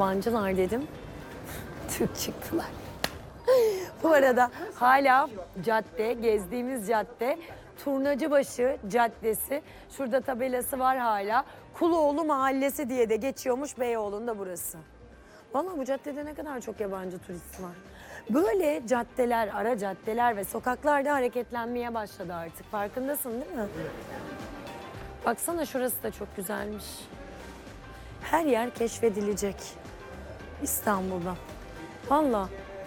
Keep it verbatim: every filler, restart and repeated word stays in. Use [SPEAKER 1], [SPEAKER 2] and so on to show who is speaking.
[SPEAKER 1] yabancılar dedim. Türk çıktılar. Bu arada hala cadde, gezdiğimiz cadde Turnacıbaşı Caddesi. Şurada tabelası var hala. Kuloğlu Mahallesi diye de geçiyormuş, Beyoğlu'nda burası. Vallahi bu caddede ne kadar çok yabancı turist var. Böyle caddeler, ara caddeler ve sokaklarda hareketlenmeye başladı artık. Farkındasın değil mi? Baksana şurası da çok güzelmiş. Her yer keşfedilecek İstanbul'da. Vallahi.